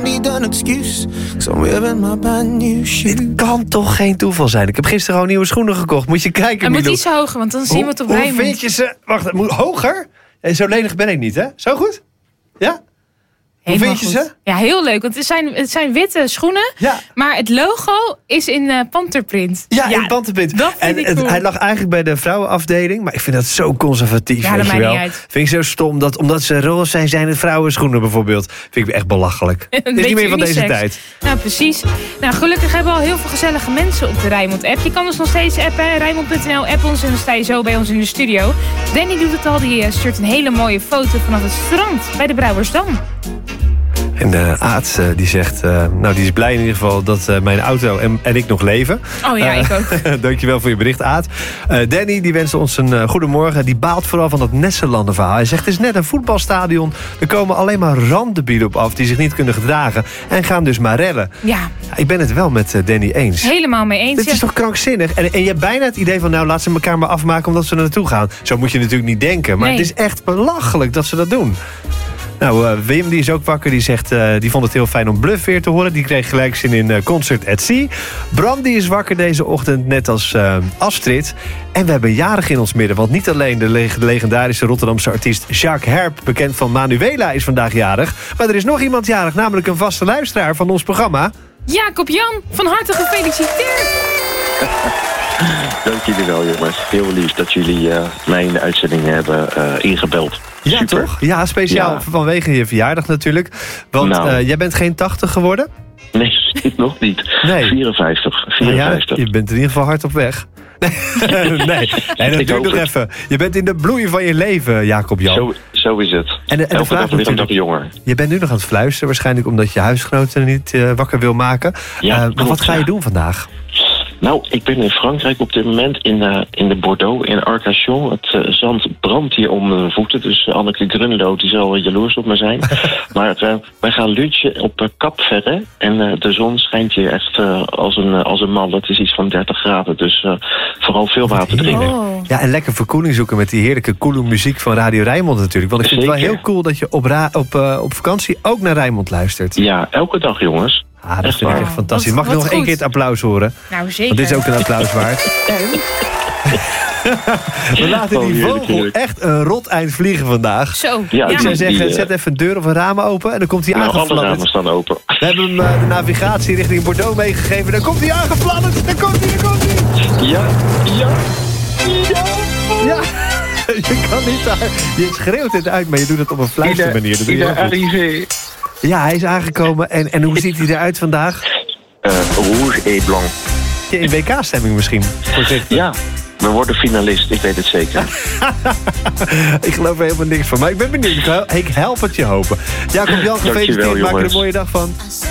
don't need an excuse, 'cause I'm wearing my brand new shoes. Dit kan toch geen toeval zijn? Ik heb gisteren gewoon nieuwe schoenen gekocht. Moet je kijken, Hij moet Milou. iets hoger, want dan zien we het op Rijnmond. Hoe vind je ze? Wacht, het moet hoger? En zo lenig ben ik niet, hè? Zo goed? Ja? Hoe vind je ze? Ja, heel leuk. Want het zijn witte schoenen. Ja. Maar het logo is in panterprint. Ja, in panterprint. Dat vind ik cool. Hij lag eigenlijk bij de vrouwenafdeling. Maar ik vind dat zo conservatief. Ja, weet dat je maakt wel. niet uit. Vind ik zo stom. Omdat ze roze zijn het vrouwenschoenen bijvoorbeeld. Vind ik echt belachelijk. Is niet beetje meer van deze unisex. tijd. Nou, precies. Nou, gelukkig hebben we al heel veel gezellige mensen op de Rijnmond-app. Je kan ons nog steeds appen. Rijnmond.nl, app ons en dan sta je zo bij ons in de studio. Danny doet het al. Die stuurt een hele mooie foto vanaf het strand bij de Brouwersdam. En Aad die zegt, nou die is blij in ieder geval dat mijn auto en ik nog leven. Oh ja, ik ook. Dankjewel voor je bericht, Aad. Danny die wenst ons een goedemorgen. Die baalt vooral van dat Nesselanden verhaal. Hij zegt, het is net een voetbalstadion. Er komen alleen maar randdebielen op af die zich niet kunnen gedragen. En gaan dus maar rellen. Ja. Ik ben het wel met Danny eens. Helemaal mee eens. Dit is toch krankzinnig? En je hebt bijna het idee van, nou laat ze elkaar maar afmaken omdat ze er naartoe gaan. Zo moet je natuurlijk niet denken. Maar Nee. het is echt belachelijk dat ze dat doen. Nou, Wim die is ook wakker. Die zegt, die vond het heel fijn om Bluff weer te horen. Die kreeg gelijk zin in Concert at Sea. Bram die is wakker deze ochtend, net als Astrid. En we hebben een jarig in ons midden. Want niet alleen de legendarische Rotterdamse artiest Jacques Herp, bekend van Manuela, is vandaag jarig. Maar er is nog iemand jarig, namelijk een vaste luisteraar van ons programma. Jacob Jan, van harte gefeliciteerd. Dank jullie wel, jongens. Heel lief dat jullie mij in de uitzending hebben ingebeld. Ja, Super. toch? Ja, speciaal vanwege je verjaardag natuurlijk. Want Nou. jij bent geen 80 geworden? Nee, nog niet. Nee. 54. Nou ja, je bent in ieder geval hard op weg. Nee, dat Ik duurt hoop nog het. even. Je bent in de bloei van je leven, Jacob Jan. Zo is het. En de Elke vraag dag weer een dag natuurlijk, jonger. je bent nu nog aan het fluisteren, waarschijnlijk omdat je huisgenoten niet wakker wil maken. Ja, maar klopt, wat ga je ja. doen vandaag? Nou, ik ben in Frankrijk op dit moment in de Bordeaux, in Arcachon. Het zand brandt hier om mijn voeten, dus Anneke Grunlo die zal jaloers op me zijn. Maar wij gaan lunchen op Cap Ferret en de zon schijnt hier echt als een man. Het is iets van 30 graden, dus vooral veel water drinken. Oh. Ja, en lekker verkoeling zoeken met die heerlijke coole muziek van Radio Rijnmond natuurlijk. Want ik vind het wel Zeker. heel cool dat je op vakantie ook naar Rijnmond luistert. Ja, elke dag, jongens. Ah, dat Echt vind ik waar. echt fantastisch. Wat- Mag ik nog wat één goed. keer het applaus horen? Nou, zeker. Want dit is ook een applaus waard. We laten die heerlijk, vogel heerlijk. echt een rot eind vliegen vandaag. Zo. Ja, Ik zou die, zeggen, zet even een deur of een raam open en dan komt hij Nou, alle ramen aangefladderd. staan open. We hebben hem de navigatie richting Bordeaux meegegeven. Dan komt hij aangefladderd. Daar komt hij. Ja. Ja, je kan niet daar. Je schreeuwt het uit, maar je doet het op een fluistermanier. Dat doe je heel goed. arrivé. Ja, hij is aangekomen. En hoe ziet hij eruit vandaag? Rouge et blanc. In WK-stemming misschien. Voorzichtig. Ja, we worden finalist, ik weet het zeker. Ik geloof er helemaal niks van. Maar ik ben benieuwd. Ik help het je hopen. Jacob Jan, Dankjewel, gefeliciteerd. Maak er een jongens. mooie dag van.